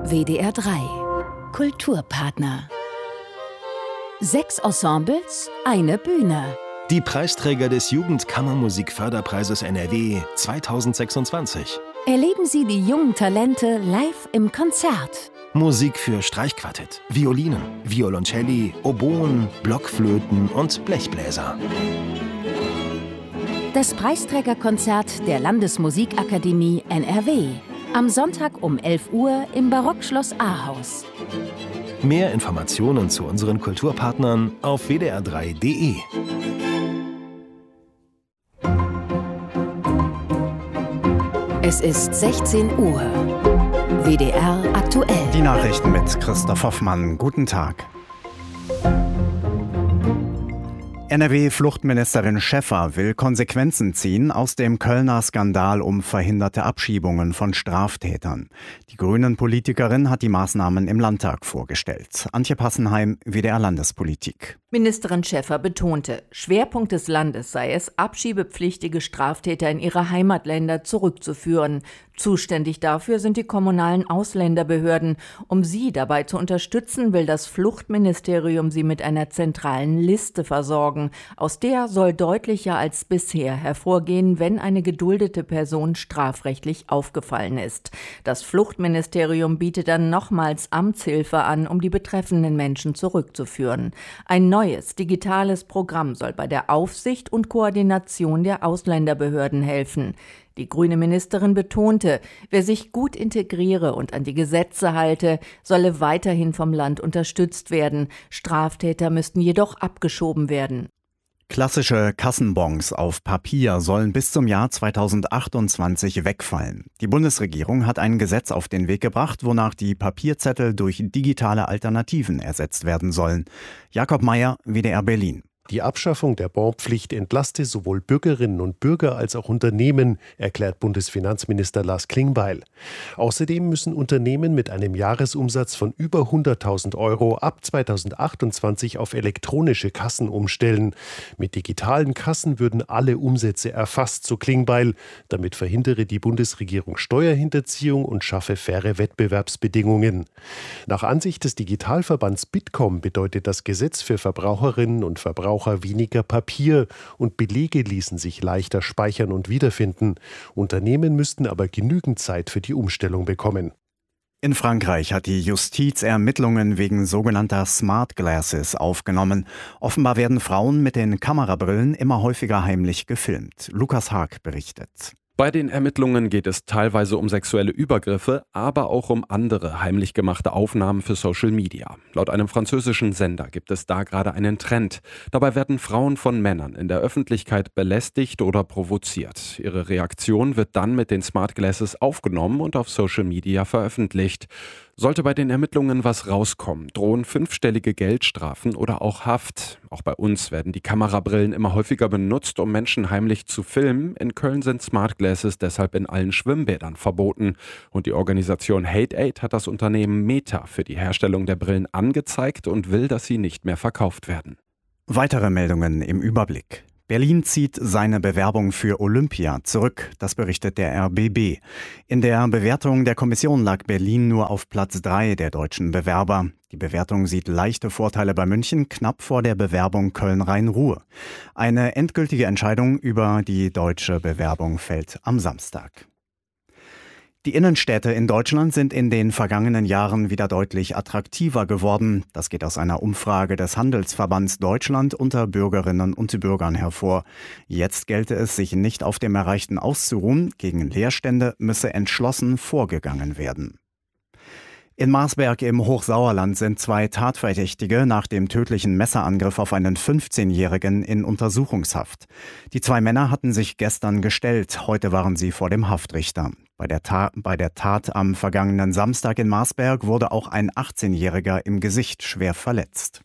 WDR 3 Kulturpartner. 6 Ensembles, eine Bühne. Die Preisträger des Jugendkammermusikförderpreises NRW 2026. Erleben Sie die jungen Talente live im Konzert. Musik für Streichquartett, Violinen, Violoncelli, Oboen, Blockflöten und Blechbläser. Das Preisträgerkonzert der Landesmusikakademie NRW. Am Sonntag um 11 Uhr im Barockschloss Ahaus. Mehr Informationen zu unseren Kulturpartnern auf wdr3.de. Es ist 16 Uhr. WDR aktuell. Die Nachrichten mit Christoph Hoffmann. Guten Tag. NRW-Fluchtministerin Schäffer will Konsequenzen ziehen aus dem Kölner Skandal um verhinderte Abschiebungen von Straftätern. Die Grünen-Politikerin hat die Maßnahmen im Landtag vorgestellt. Antje Passenheim, WDR Landespolitik. Ministerin Schäffer betonte, Schwerpunkt des Landes sei es, abschiebepflichtige Straftäter in ihre Heimatländer zurückzuführen. Zuständig dafür sind die kommunalen Ausländerbehörden. Um sie dabei zu unterstützen, will das Fluchtministerium sie mit einer zentralen Liste versorgen. Aus der soll deutlicher als bisher hervorgehen, wenn eine geduldete Person strafrechtlich aufgefallen ist. Das Fluchtministerium bietet dann nochmals Amtshilfe an, um die betreffenden Menschen zurückzuführen. Ein neues digitales Programm soll bei der Aufsicht und Koordination der Ausländerbehörden helfen. Die grüne Ministerin betonte, wer sich gut integriere und an die Gesetze halte, solle weiterhin vom Land unterstützt werden. Straftäter müssten jedoch abgeschoben werden. Klassische Kassenbons auf Papier sollen bis zum Jahr 2028 wegfallen. Die Bundesregierung hat ein Gesetz auf den Weg gebracht, wonach die Papierzettel durch digitale Alternativen ersetzt werden sollen. Jakob Meyer, WDR Berlin. Die Abschaffung der Bonpflicht entlaste sowohl Bürgerinnen und Bürger als auch Unternehmen, erklärt Bundesfinanzminister Lars Klingbeil. Außerdem müssen Unternehmen mit einem Jahresumsatz von über 100.000 € ab 2028 auf elektronische Kassen umstellen. Mit digitalen Kassen würden alle Umsätze erfasst, so Klingbeil. Damit verhindere die Bundesregierung Steuerhinterziehung und schaffe faire Wettbewerbsbedingungen. Nach Ansicht des Digitalverbands Bitkom bedeutet das Gesetz für Verbraucherinnen und Verbraucher weniger Papier und Belege ließen sich leichter speichern und wiederfinden. Unternehmen müssten aber genügend Zeit für die Umstellung bekommen. In Frankreich hat die Justiz Ermittlungen wegen sogenannter Smart Glasses aufgenommen. Offenbar werden Frauen mit den Kamerabrillen immer häufiger heimlich gefilmt. Lukas Haag berichtet. Bei den Ermittlungen geht es teilweise um sexuelle Übergriffe, aber auch um andere heimlich gemachte Aufnahmen für Social Media. Laut einem französischen Sender gibt es da gerade einen Trend. Dabei werden Frauen von Männern in der Öffentlichkeit belästigt oder provoziert. Ihre Reaktion wird dann mit den Smart Glasses aufgenommen und auf Social Media veröffentlicht. Sollte bei den Ermittlungen was rauskommen, drohen 5-stellige Geldstrafen oder auch Haft. Auch bei uns werden die Kamerabrillen immer häufiger benutzt, um Menschen heimlich zu filmen. In Köln sind Smart Glasses deshalb in allen Schwimmbädern verboten. Und die Organisation Hate Aid hat das Unternehmen Meta für die Herstellung der Brillen angezeigt und will, dass sie nicht mehr verkauft werden. Weitere Meldungen im Überblick. Berlin zieht seine Bewerbung für Olympia zurück, das berichtet der RBB. In der Bewertung der Kommission lag Berlin nur auf Platz 3 der deutschen Bewerber. Die Bewertung sieht leichte Vorteile bei München, knapp vor der Bewerbung Köln-Rhein-Ruhr. Eine endgültige Entscheidung über die deutsche Bewerbung fällt am Samstag. Die Innenstädte in Deutschland sind in den vergangenen Jahren wieder deutlich attraktiver geworden. Das geht aus einer Umfrage des Handelsverbands Deutschland unter Bürgerinnen und Bürgern hervor. Jetzt gelte es, sich nicht auf dem Erreichten auszuruhen. Gegen Leerstände müsse entschlossen vorgegangen werden. In Marsberg im Hochsauerland sind 2 Tatverdächtige nach dem tödlichen Messerangriff auf einen 15-Jährigen in Untersuchungshaft. Die 2 Männer hatten sich gestern gestellt, heute waren sie vor dem Haftrichter. Bei der Tat am vergangenen Samstag in Marsberg wurde auch ein 18-Jähriger im Gesicht schwer verletzt.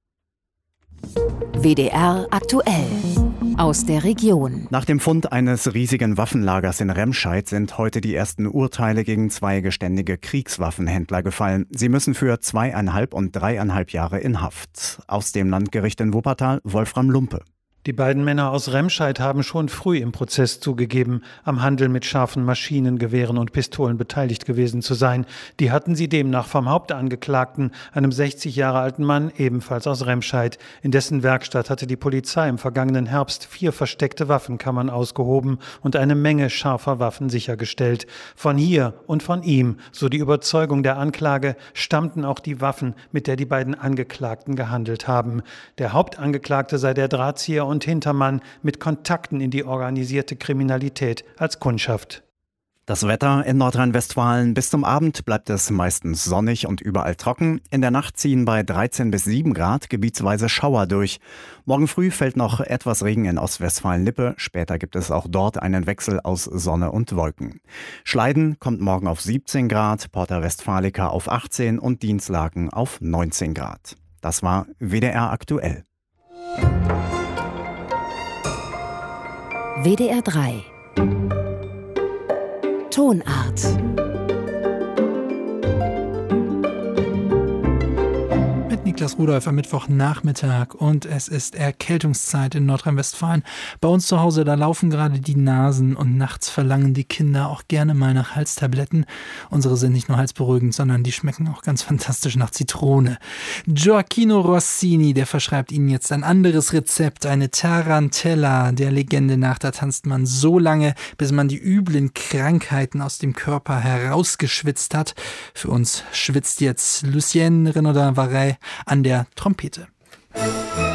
WDR aktuell. Aus der Region. Nach dem Fund eines riesigen Waffenlagers in Remscheid sind heute die ersten Urteile gegen 2 geständige Kriegswaffenhändler gefallen. Sie müssen für 2,5 und 3,5 Jahre in Haft. Aus dem Landgericht in Wuppertal, Wolfram Lumpe. Die beiden Männer aus Remscheid haben schon früh im Prozess zugegeben, am Handel mit scharfen Maschinengewehren und Pistolen beteiligt gewesen zu sein. Die hatten sie demnach vom Hauptangeklagten, einem 60 Jahre alten Mann, ebenfalls aus Remscheid. In dessen Werkstatt hatte die Polizei im vergangenen Herbst 4 versteckte Waffenkammern ausgehoben und eine Menge scharfer Waffen sichergestellt. Von hier und von ihm, so die Überzeugung der Anklage, stammten auch die Waffen, mit der die beiden Angeklagten gehandelt haben. Der Hauptangeklagte sei der Drahtzieher und Hintermann mit Kontakten in die organisierte Kriminalität als Kundschaft. Das Wetter in Nordrhein-Westfalen: bis zum Abend bleibt es meistens sonnig und überall trocken. In der Nacht ziehen bei 13 bis 7 Grad gebietsweise Schauer durch. Morgen früh fällt noch etwas Regen in Ostwestfalen-Lippe. Später gibt es auch dort einen Wechsel aus Sonne und Wolken. Schleiden kommt morgen auf 17 Grad, Porta Westfalica auf 18 und Dinslaken auf 19 Grad. Das war WDR aktuell. WDR 3 Tonart. Niklas Rudolph am Mittwochnachmittag und es ist Erkältungszeit in Nordrhein-Westfalen. Bei uns zu Hause, da laufen gerade die Nasen und nachts verlangen die Kinder auch gerne mal nach Halstabletten. Unsere sind nicht nur halsberuhigend, sondern die schmecken auch ganz fantastisch nach Zitrone. Gioacchino Rossini, der verschreibt Ihnen jetzt ein anderes Rezept, eine Tarantella. Der Legende nach, da tanzt man so lange, bis man die üblen Krankheiten aus dem Körper herausgeschwitzt hat. Für uns schwitzt jetzt Lucien Renaudin-Varey an der Trompete.